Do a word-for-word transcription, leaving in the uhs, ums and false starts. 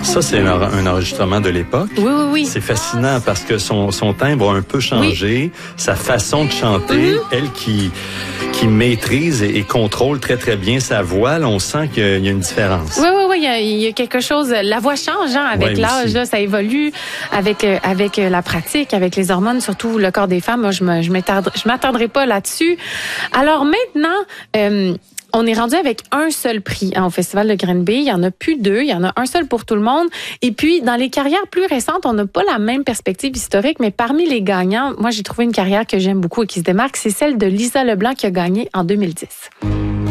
Ça, c'est un, un enregistrement de l'époque. Oui, oui, oui. C'est fascinant parce que son, son timbre a un peu changé, oui. Sa façon de chanter, mm-hmm. elle qui, qui maîtrise et, et contrôle très, très bien sa voix, là, on sent qu'il y a, il y a une différence. Oui, oui, oui, il y a, il y a quelque chose. La voix change hein, avec ouais, l'âge, là, ça évolue avec, avec la pratique, avec les hormones, surtout le corps des femmes. Moi, je me, je m'attendrai pas là-dessus. Alors maintenant, euh, on est rendu avec un seul prix hein, au Festival de Granby. Il y en a plus deux. Il y en a un seul pour tout le monde. Et puis, dans les carrières plus récentes, on n'a pas la même perspective historique, mais parmi les gagnants, moi, j'ai trouvé une carrière que j'aime beaucoup et qui se démarque. C'est celle de Lisa Leblanc qui a gagné en deux mille dix.